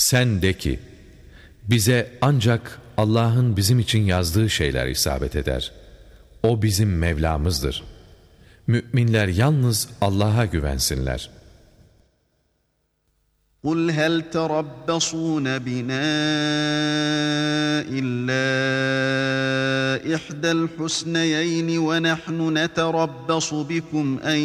Sen de ki, bize ancak Allah'ın bizim için yazdığı şeyler isabet eder. O bizim Mevlamızdır. Müminler yalnız Allah'a güvensinler. قُلْ هَلْ تَرَبَّصُونَ بِنَا إِلَّا إِحْدَى الْحُسْنَيَيْنِ وَنَحْنُ نَتَرَبَّصُ بِكُمْ أَن